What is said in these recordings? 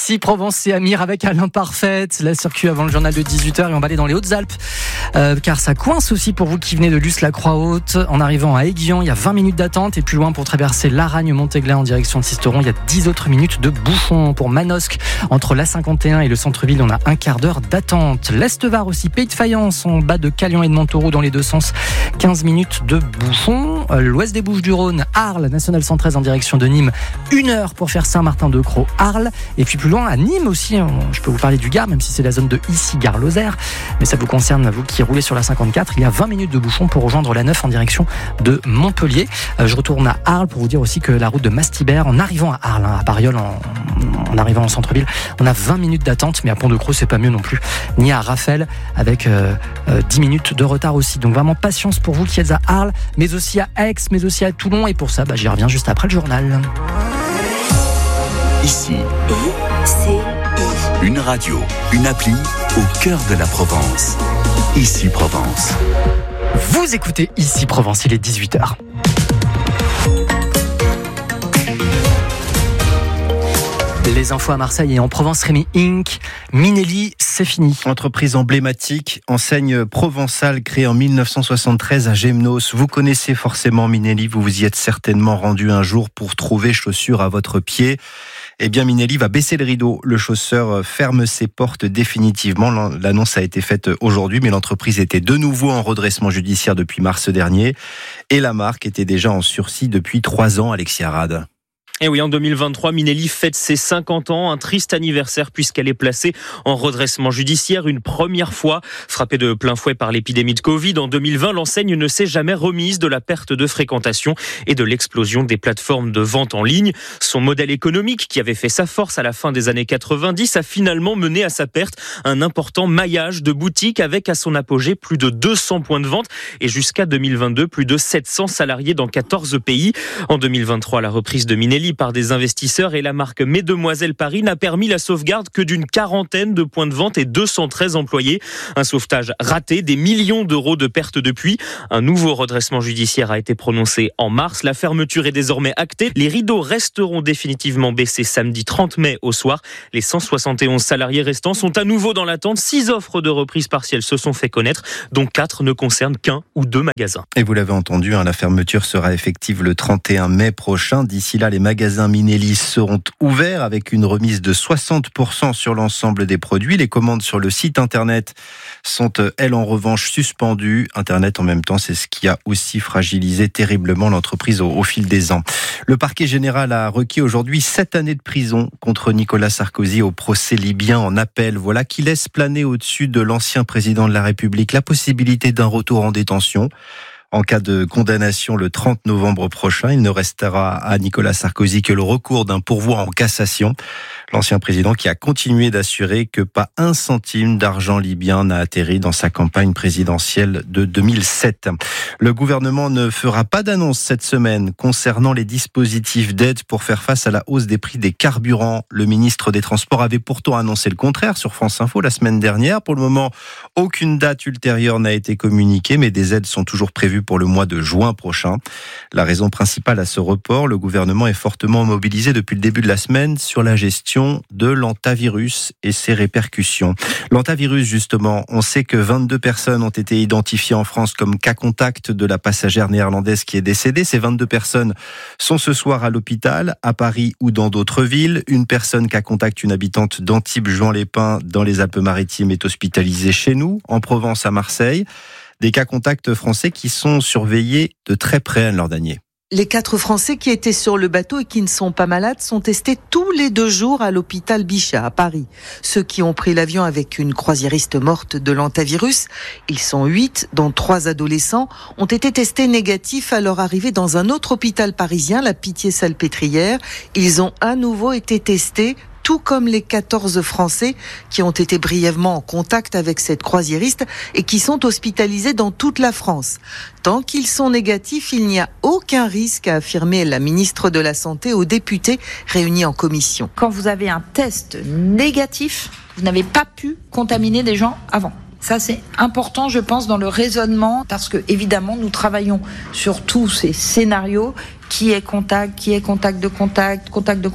Ici Provence et Amir avec Alain Parfaite. La circuit avant le journal de 18h et on va aller dans les Hautes-Alpes car ça coince aussi pour vous qui venez de Luce-la-Croix-Haute. En arrivant à Aiguillon, il y a 20 minutes d'attente et plus loin pour traverser l'Aragne-Montéglin en direction de Sisteron, il y a 10 autres minutes de bouchon. Pour Manosque, entre l'A51 et le centre-ville, on a un quart d'heure d'attente. L'Est-Var aussi, Pays de Fayence en bas de Calion et de Montauroux dans les deux sens, 15 minutes de bouchon. L'ouest des Bouches-du-Rhône, Arles, National 113 en direction de Nîmes, 1 heure pour faire Saint-Martin-de-Crau, Arles. Et puis plus loin à Nîmes aussi, je peux vous parler du Gard, même si c'est la zone de ici, Gare-Lozère, mais ça vous concerne, vous qui roulez sur la 54, il y a 20 minutes de bouchon pour rejoindre la 9 en direction de Montpellier. Je retourne à Arles pour vous dire aussi que la route de Mastibert, en arrivant à Arles, à Bariol, en arrivant en centre-ville, on a 20 minutes d'attente, mais à Pont-de-Creux, c'est pas mieux non plus, ni à Raphaël, avec 10 minutes de retard aussi. Donc vraiment patience pour vous qui êtes à Arles, mais aussi à Aix, mais aussi à Toulon, et pour ça, j'y reviens juste après le journal. Ici, une radio, une appli au cœur de la Provence. Ici Provence. Vous écoutez Ici Provence, il est 18h. Les infos à Marseille et en Provence, Rémi Inc. Minelli, c'est fini. Entreprise emblématique, enseigne provençale créée en 1973 à Gémenos. Vous connaissez forcément Minelli, vous vous y êtes certainement rendu un jour pour trouver chaussures à votre pied. Eh bien, Minelli va baisser le rideau. Le chausseur ferme ses portes définitivement. L'annonce a été faite aujourd'hui, mais l'entreprise était de nouveau en redressement judiciaire depuis mars dernier. Et la marque était déjà en sursis depuis 3 ans, Alexia Rad. Et oui, en 2023, Minelli fête ses 50 ans, un triste anniversaire puisqu'elle est placée en redressement judiciaire une première fois. Frappée de plein fouet par l'épidémie de Covid, en 2020, l'enseigne ne s'est jamais remise de la perte de fréquentation et de l'explosion des plateformes de vente en ligne. Son modèle économique, qui avait fait sa force à la fin des années 90, a finalement mené à sa perte un important maillage de boutiques avec à son apogée plus de 200 points de vente et jusqu'à 2022, plus de 700 salariés dans 14 pays. En 2023, la reprise de Minelli par des investisseurs et la marque Mesdemoiselles Paris n'a permis la sauvegarde que d'une 40aine de points de vente et 213 employés. Un sauvetage raté, des millions d'euros de pertes depuis. Un nouveau redressement judiciaire a été prononcé en mars. La fermeture est désormais actée. Les rideaux resteront définitivement baissés samedi 30 mai au soir. Les 171 salariés restants sont à nouveau dans l'attente. 6 offres de reprise partielle se sont fait connaître, dont 4 ne concernent qu'un ou 2 magasins. Et vous l'avez entendu, la fermeture sera effective le 31 mai prochain. D'ici là, les magasins Minelli seront ouverts avec une remise de 60% sur l'ensemble des produits. Les commandes sur le site internet sont, elles, en revanche, suspendues. Internet, en même temps, c'est ce qui a aussi fragilisé terriblement l'entreprise au fil des ans. Le parquet général a requis aujourd'hui 7 années de prison contre Nicolas Sarkozy au procès libyen en appel. Voilà qui laisse planer au-dessus de l'ancien président de la République la possibilité d'un retour en détention. En cas de condamnation le 30 novembre prochain, il ne restera à Nicolas Sarkozy que le recours d'un pourvoi en cassation. L'ancien président qui a continué d'assurer que pas un centime d'argent libyen n'a atterri dans sa campagne présidentielle de 2007. Le gouvernement ne fera pas d'annonce cette semaine concernant les dispositifs d'aide pour faire face à la hausse des prix des carburants. Le ministre des Transports avait pourtant annoncé le contraire sur France Info la semaine dernière. Pour le moment, aucune date ultérieure n'a été communiquée, mais des aides sont toujours prévues pour le mois de juin prochain. La raison principale à ce report, le gouvernement est fortement mobilisé depuis le début de la semaine sur la gestion de l'hantavirus et ses répercussions. L'hantavirus, justement, on sait que 22 personnes ont été identifiées en France comme cas contact de la passagère néerlandaise qui est décédée. Ces 22 personnes sont ce soir à l'hôpital, à Paris ou dans d'autres villes. Une personne cas contact, une habitante d'Antibes-Juan-les-Pins dans les Alpes-Maritimes, est hospitalisée chez nous, en Provence, à Marseille. Des cas contacts français qui sont surveillés de très près, Anne-Laure Danier. Les 4 Français qui étaient sur le bateau et qui ne sont pas malades sont testés tous les 2 jours à l'hôpital Bichat, à Paris. Ceux qui ont pris l'avion avec une croisiériste morte de l'hantavirus, ils sont 8, dont 3 adolescents, ont été testés négatifs à leur arrivée dans un autre hôpital parisien, la Pitié-Salpêtrière. Ils ont à nouveau été testés, tout comme les 14 Français qui ont été brièvement en contact avec cette croisiériste et qui sont hospitalisés dans toute la France. Tant qu'ils sont négatifs, il n'y a aucun risque, a affirmé la ministre de la Santé aux députés réunis en commission. Quand vous avez un test négatif, vous n'avez pas pu contaminer des gens avant. Ça, c'est important, je pense, dans le raisonnement, parce que, évidemment, nous travaillons sur tous ces scénarios qui est contact de contact.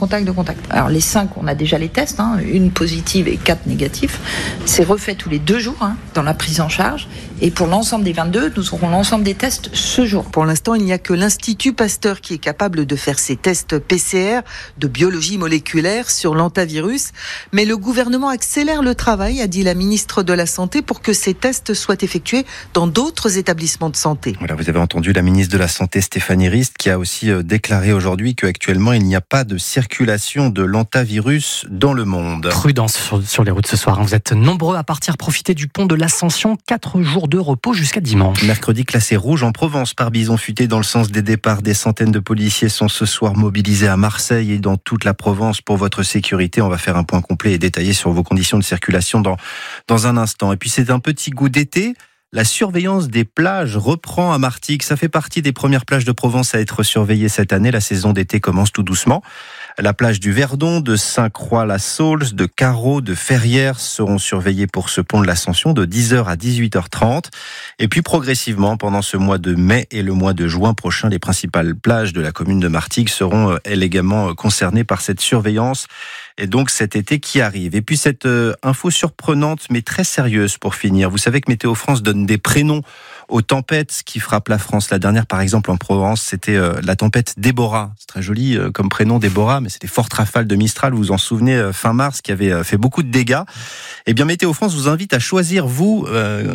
Alors les 5, on a déjà les tests, une positive et 4 négatifs. C'est refait tous les 2 jours dans la prise en charge. Et pour l'ensemble des 22, nous aurons l'ensemble des tests ce jour. Pour l'instant, il n'y a que l'Institut Pasteur qui est capable de faire ces tests PCR de biologie moléculaire sur l'hantavirus. Mais le gouvernement accélère le travail, a dit la ministre de la Santé, pour que ces tests soient effectués dans d'autres établissements de santé. Voilà, vous avez entendu la ministre de la Santé, Stéphanie Rist, qui a aussi déclaré aujourd'hui qu'actuellement, il n'y a pas de circulation de l'hantavirus dans le monde. Prudence sur les routes ce soir. Vous êtes nombreux à partir profiter du pont de l'Ascension. 4 jours de repos jusqu'à dimanche. Mercredi classé rouge en Provence par bison futé dans le sens des départs. Des centaines de policiers sont ce soir mobilisés à Marseille et dans toute la Provence pour votre sécurité. On va faire un point complet et détaillé sur vos conditions de circulation dans un instant. Et puis c'est un petit goût d'été. La surveillance des plages reprend à Martigues. Ça fait partie des premières plages de Provence à être surveillées cette année. La saison d'été commence tout doucement. La plage du Verdon, de Saint-Croix-la-Saulce, de Carreau, de Ferrières seront surveillées pour ce pont de l'Ascension de 10h à 18h30. Et puis progressivement, pendant ce mois de mai et le mois de juin prochain, les principales plages de la commune de Martigues seront également concernées par cette surveillance. Et donc cet été qui arrive. Et puis cette info surprenante mais très sérieuse pour finir. Vous savez que Météo France donne des prénoms aux tempêtes qui frappent la France. La dernière, par exemple, en Provence, c'était la tempête Déborah. C'est très joli comme prénom, Déborah, mais c'était forte rafale de Mistral, vous vous en souvenez, fin mars, qui avait fait beaucoup de dégâts. Eh bien, Météo France vous invite à choisir, vous,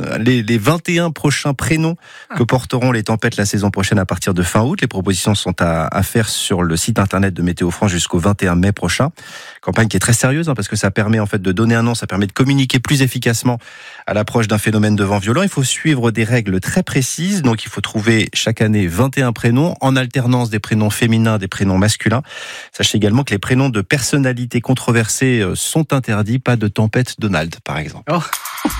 les 21 prochains prénoms que porteront les tempêtes la saison prochaine à partir de fin août. Les propositions sont à faire sur le site internet de Météo France jusqu'au 21 mai prochain. Campagne qui est très sérieuse, parce que ça permet en fait de donner un nom, ça permet de communiquer plus efficacement à l'approche d'un phénomène de vent violent. Il faut suivre des règles très précises, donc il faut trouver chaque année 21 prénoms, en alternance des prénoms féminins, des prénoms masculins. Sachez également que les prénoms de personnalités controversées sont interdits, pas de tempête Donald par exemple. Oh.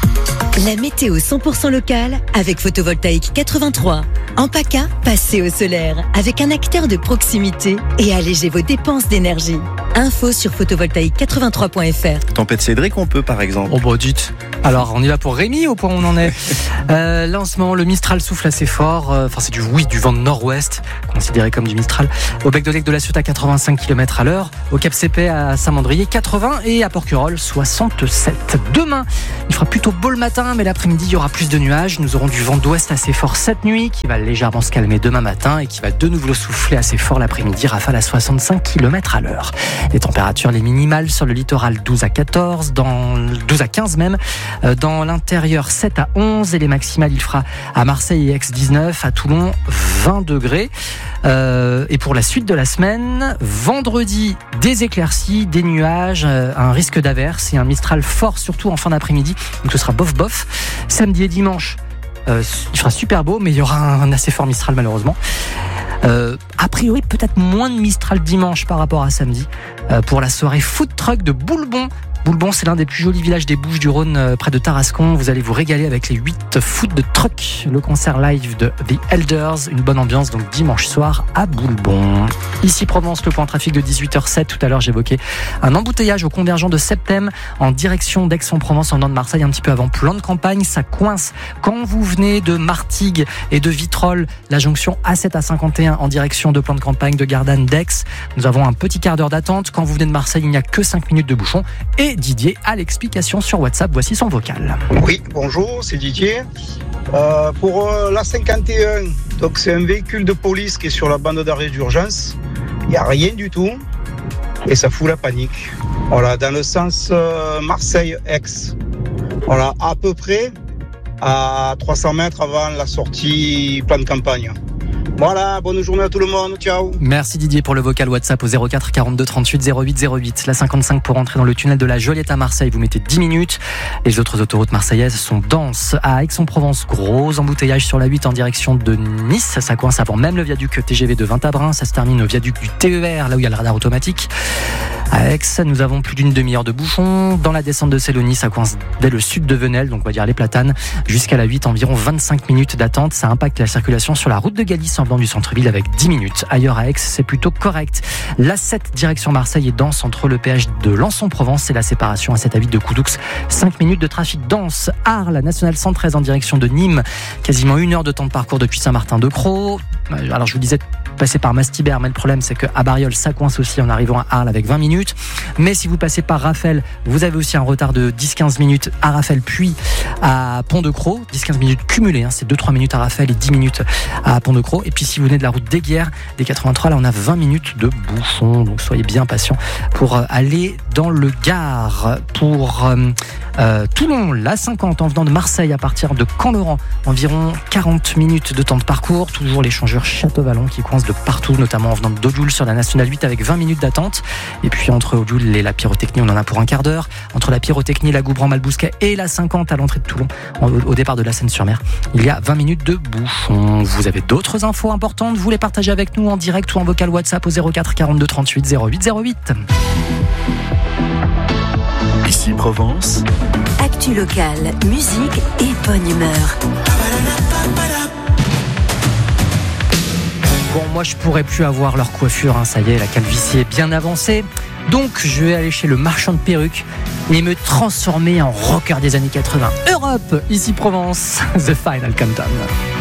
La météo 100% locale avec Photovoltaïque 83. En PACA, passez au solaire avec un acteur de proximité et allégez vos dépenses d'énergie. Info sur photovoltaïque83.fr. Tempête Cédric, on peut par exemple. Oh bah dites. Alors on y va pour Rémi, au point où on en est. Là en ce moment, le Mistral souffle assez fort. Enfin c'est du vent de nord-ouest, considéré comme du Mistral. Au bec de l'Ec de la Ciotat à 85 km à l'heure. Au Cap CP à Saint-Mandrier 80 et à Porquerolles 67. Demain, il fera plutôt beau le matin, mais l'après-midi il y aura plus de nuages. Nous aurons du vent d'ouest assez fort cette nuit qui va légèrement se calmer demain matin et qui va de nouveau souffler assez fort l'après-midi, rafale à 65 km à l'heure. Les températures, les minimales sur le littoral 12 à 14, 12 à 15 même, dans l'intérieur 7 à 11 et les maximales il fera à Marseille et Aix 19, à Toulon 20 degrés. Et pour la suite de la semaine, vendredi, des éclaircies, des nuages, un risque d'averse et un Mistral fort surtout en fin d'après-midi, donc ce sera bof. Samedi et dimanche, il fera super beau, mais il y aura un assez fort Mistral malheureusement. A priori peut-être moins de Mistral dimanche par rapport à samedi, pour la soirée food truck de Boulbon. Boulbon, c'est l'un des plus jolis villages des Bouches-du-Rhône, près de Tarascon. Vous allez vous régaler avec les 8 food de truck, le concert live de The Elders. Une bonne ambiance donc dimanche soir à Boulbon. Ici Provence, le point trafic de 18h07. Tout à l'heure, j'évoquais un embouteillage au convergent de Septem en direction d'Aix-en-Provence, en venant de Marseille, un petit peu avant plan de campagne. Ça coince quand vous venez de Martigues et de Vitrolles, la jonction A7 à 51 en direction de plan de campagne de Gardanne d'Aix. Nous avons un petit quart d'heure d'attente. Quand vous venez de Marseille, il n'y a que 5 minutes de bouchon. Et Didier a l'explication sur WhatsApp. Voici son vocal. Oui, bonjour, c'est Didier. Pour la 51, donc c'est un véhicule de police qui est sur la bande d'arrêt d'urgence. Il n'y a rien du tout et ça fout la panique. Voilà, dans le sens Marseille-Aix. Voilà, à peu près à 300 mètres avant la sortie plan de campagne. Voilà, bonne journée à tout le monde, ciao. Merci Didier pour le vocal WhatsApp au 04 42 38 08 08. La 55 pour entrer dans le tunnel de la Joliette à Marseille, vous mettez 10 minutes. Les autres autoroutes marseillaises sont denses. À Aix-en-Provence, gros embouteillage sur la 8 en direction de Nice. Ça coince avant même le viaduc TGV de Vintabrin. Ça se termine au viaduc du TER, là où il y a le radar automatique. À Aix, nous avons plus d'une demi-heure de bouchon. Dans la descente de Sélonie, ça coince dès le sud de Venelle, donc on va dire les Platanes, jusqu'à la 8, environ 25 minutes d'attente. Ça impacte la circulation sur la route de Galice en venant du centre-ville avec 10 minutes. Ailleurs à Aix, c'est plutôt correct. l'A7 direction Marseille est dense entre le péage de Lançon-Provence et la séparation A7 à 8 de Coudoux. 5 minutes de trafic dense. Arles, la nationale 113 en direction de Nîmes. Quasiment 1 heure de temps de parcours depuis Saint-Martin-de-Crau. Alors je vous disais passer par Mastibert, mais le problème c'est qu'à Bariol ça coince aussi en arrivant à Arles avec 20 minutes. Mais si vous passez par Raphaël, vous avez aussi un retard de 10-15 minutes à Raphaël puis à Pont-de-Croix, 10-15 minutes cumulées, c'est 2-3 minutes à Raphaël et 10 minutes à Pont-de-Croix. Et puis si vous venez de la route d'Aiguières, des 83, là on a 20 minutes de bouchon, donc soyez bien patients pour aller dans le Gard. Pour Toulon, la 50 en venant de Marseille à partir de Camp-Laurent, environ 40 minutes de temps de parcours, toujours l'échangeur Château-Vallon qui coince de partout, notamment en venant d'Odjoul sur la nationale 8 avec 20 minutes d'attente. Et puis entre Odjoul et la pyrotechnie, on en a pour un quart d'heure. Entre la pyrotechnie, la Goubran-Malbousquet et la 50 à l'entrée de Toulon, au départ de la Seine-sur-Mer, il y a 20 minutes de bouchon. Vous avez d'autres infos importantes, vous les partagez avec nous en direct ou en vocal WhatsApp au 04 42 38 08 08. Ici Provence. Actu locale, musique et bonne humeur. Bon, moi je pourrais plus avoir leur coiffure, ça y est, la calvitie est bien avancée. Donc je vais aller chez le marchand de perruques et me transformer en rocker des années 80. Europe, ici Provence, The Final Countdown.